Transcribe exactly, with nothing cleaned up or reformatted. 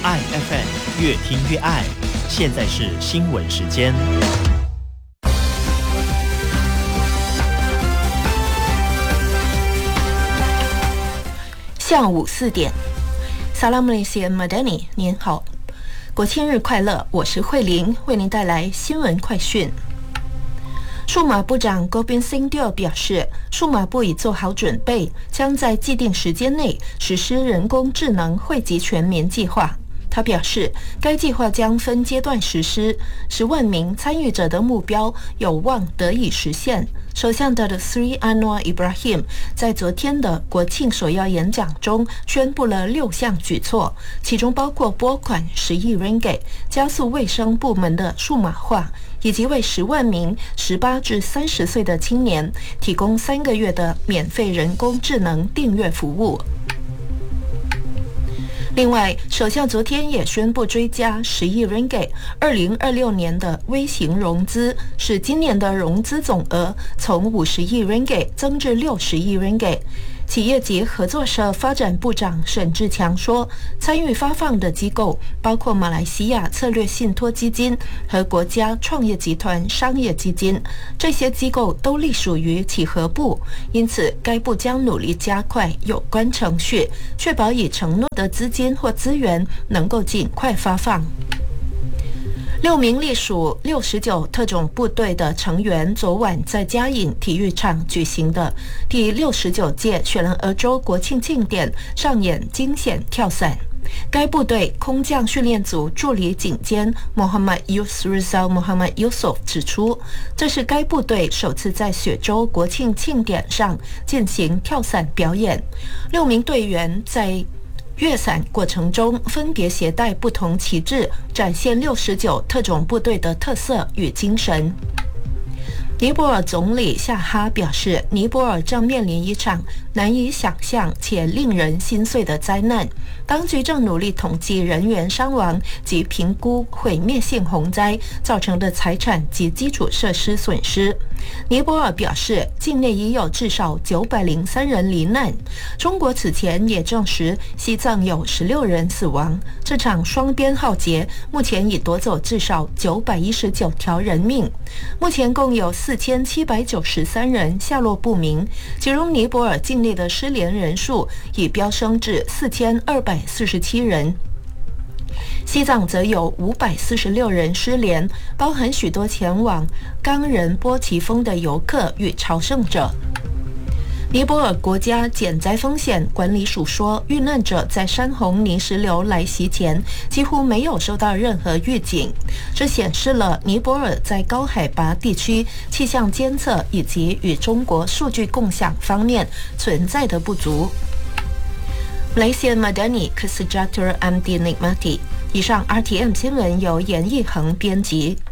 爱 F M， 越听越爱。现在是新闻时间。 下午四点 Assalamualaikum Madani， 您好，国庆日快乐！我是慧玲，为您带来新闻快讯。数码部长 Gobind Singh Deo 表示，数码部已做好准备，将在既定时间内实施人工智能惠及全民计划。他表示，该计划将分阶段实施，十万名参与者的目标有望得以实现。首相的 Sri Anwar Ibrahim 在昨天的国庆首要演讲中宣布了六项举措，其中包括拨款十亿 ringgit 加速卫生部门的数码化，以及为十万名十八至三十岁的青年提供三个月的免费人工智能订阅服务。另外，首相昨天也宣布追加十亿 ringgit 二零二六年的微型融资，使今年的融资总额从五十亿 ringgit 增至六十亿 ringgit。企业及合作社发展部长沈志强说，参与发放的机构包括马来西亚策略信托基金和国家创业集团商业基金，这些机构都隶属于企合部，因此该部将努力加快有关程序，确保已承诺的资金或资源能够尽快发放。六名隶属六十九特种部队的成员昨晚在嘉颖体育场举行的第六十九届雪兰莪州国庆庆典上演惊险跳伞。该部队空降训练组助理警监 Muhammad Yusrizal Muhammad Yusuf 指出，这是该部队首次在雪州国庆庆典上进行跳伞表演。六名队员在跃伞过程中分别携带不同旗帜，展现六十九特种部队的特色与精神。尼泊尔总理夏哈表示，尼泊尔正面临一场难以想象且令人心碎的灾难，当局正努力统计人员伤亡及评估毁灭性洪灾造成的财产及基础设施损失。尼泊尔表示，境内已有至少九百零三人罹难。中国此前也证实，西藏有十六人死亡。这场双边浩劫目前已夺走至少九百一十九条人命，目前共有四千七百九十三人下落不明，其中尼泊尔境内的失联人数已飙升至四千二百四十七人。西藏则有五百四十六人失联，包含许多前往冈仁波齐峰的游客与朝圣者。尼泊尔国家减灾风险管理署说，遇难者在山洪泥石流来袭前几乎没有收到任何预警，这显示了尼泊尔在高海拔地区气象监测以及与中国数据共享方面存在的不足。Malaysia Madani Kesejahtera M D Nikmati。以上 R T M 新闻由严义恒编辑。